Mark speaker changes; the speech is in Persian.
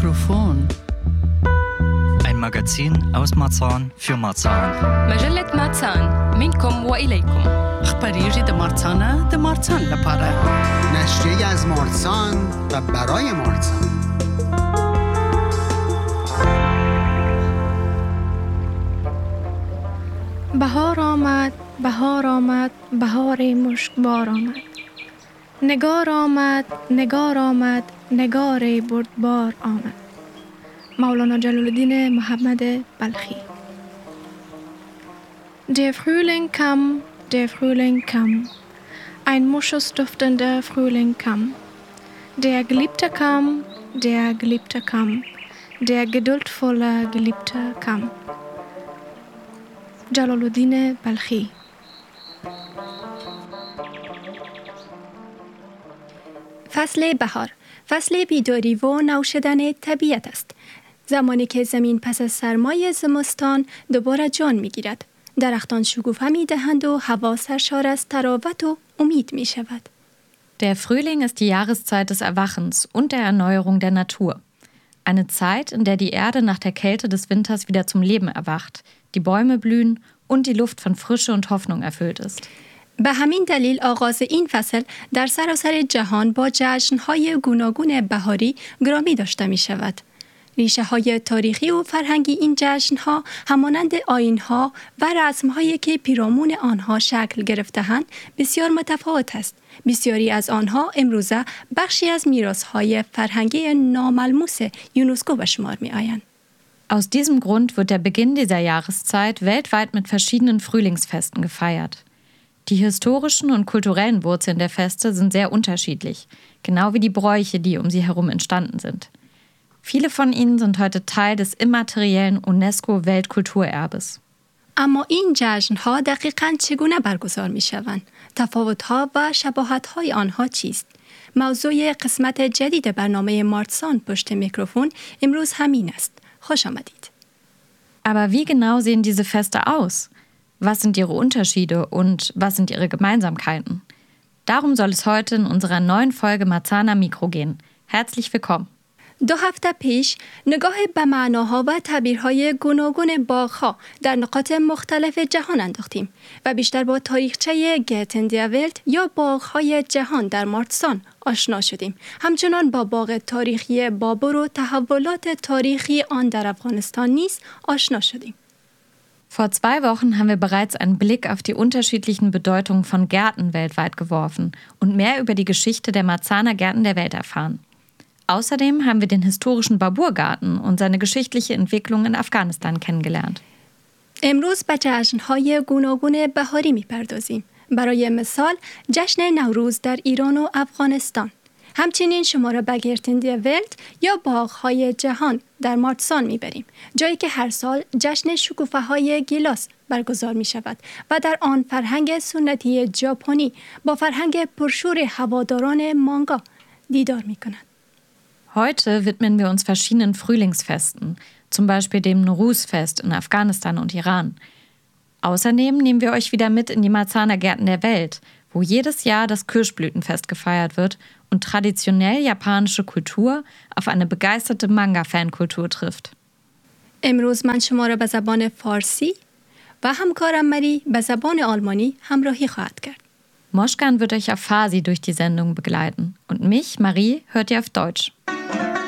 Speaker 1: Mikrofon.
Speaker 2: Ein Magazin aus Marzahn für Marzahn.
Speaker 3: مجلة مارسان منكم وإليكم.
Speaker 1: اخباریجی د مارسان لپاره.
Speaker 4: نشریه‌ای از مارسان و برای مارسان.
Speaker 5: بهار آمد، بهار آمد، بهار مشکبار آمد. نگار آمد، نگار آمد، نگار بردبار آمد. مولانا جلال الدین محمد بلخی. Der Frühling kam, der Frühling kam. Ein moschusduftender Frühling kam. Der Geliebte kam, der Geliebte kam. Der geduldvolle Geliebte kam. جلال الدین بلخی.
Speaker 6: فصل بهار، فصل بیداری و نو شدن طبیعت است. زمانی که زمین پس از سرمای زمستان دوباره جان می‌گیرد. درختان شکوفه می‌دهند و هوا سرشار از تراوت و امید می‌شود.
Speaker 7: Der Frühling ist die Jahreszeit des Erwachens und der Erneuerung der Natur. Eine Zeit, in der die Erde nach der Kälte des Winters wieder zum Leben erwacht, die Bäume blühen und die Luft von Frische und Hoffnung erfüllt ist.
Speaker 6: به همین دلیل آغاز این فصل در سراسر جهان با جشن‌های گوناگون بهاری گرامی داشته می‌شود. ریشه‌های تاریخی و فرهنگی این جشن‌ها همانند آیین‌ها و رسم‌هایی که پیرامون آنها شکل گرفته‌اند بسیار متفاوت است. بسیاری از آنها امروزه بخشی از میراث‌های فرهنگی ناملموس یونسکو به شمار می‌آیند.
Speaker 7: Aus diesem Grund wird der Beginn dieser Jahreszeit weltweit mit verschiedenen Frühlingsfesten gefeiert. Die historischen und kulturellen Wurzeln der Feste sind sehr unterschiedlich, genau wie die Bräuche, die um sie herum entstanden sind. Viele von ihnen sind heute Teil des immateriellen UNESCO-Weltkulturerbes.
Speaker 6: اما این جشن‌ها دقیقاً چگونه برگزار می‌شوند؟ تفاوت‌ها و شباهت‌های آنها چیست؟ موضوع قسمت جدید برنامه مارسان پشت میکروفون امروز همین است. خوش آمدید.
Speaker 7: Aber wie genau sehen diese Feste aus? Was sind ihre Unterschiede und was sind ihre Gemeinsamkeiten? Darum soll es heute in unserer neuen Folge Marzahn Mikro gehen. Herzlich willkommen.
Speaker 6: 2 هفته پیش نگاه به معناها و تعبیرهای گوناگون باغ‌ها در نقاط مختلف جهان انداختیم و بیشتر با تاریخچه گرتن دی ولت یا باغ‌های جهان در مارسان آشنا شدیم. همچنان با باغ تاریخی بابر و تحولات تاریخی آن در افغانستان نیز آشنا شدیم.
Speaker 7: Vor 2 Wochen haben wir bereits einen Blick auf die unterschiedlichen Bedeutungen von Gärten weltweit geworfen und mehr über die Geschichte der Marzahner Gärten der Welt erfahren. Außerdem haben wir den historischen Babur-Garten und seine geschichtliche Entwicklung in Afghanistan kennengelernt.
Speaker 6: امروز به جشن‌های گوناگون بهاری می‌پردازیم. برای مثال جشن نوروز در ایران و افغانستان. همچنین شما را به گرتن دی ولت یا باغ‌های جهان در مارسان می‌بریم، جایی که هر سال جشن شکوفه‌های گیلاس برگزار می‌شود و در آن فرهنگ سنتی ژاپنی با فرهنگ پرشور هواداران مانگا دیدار می‌کند.
Speaker 7: Heute widmen wir uns verschiedenen Frühlingsfesten, zum Beispiel dem Nowruz-Fest in Afghanistan und Iran. Außerdem nehmen wir euch wieder mit in die Marzahner Gärten der Welt, wo jedes Jahr das Kirschblütenfest gefeiert wird und traditionell japanische Kultur auf eine begeisterte Manga-Fankultur trifft.
Speaker 6: امروز من شما را به زبان فارسی و همکارم مری به زبان آلمانی همراهی خواهد کرد.
Speaker 7: Moschkan wird euch auf Farsi durch die Sendung begleiten und mich, Marie, hört ihr auf Deutsch.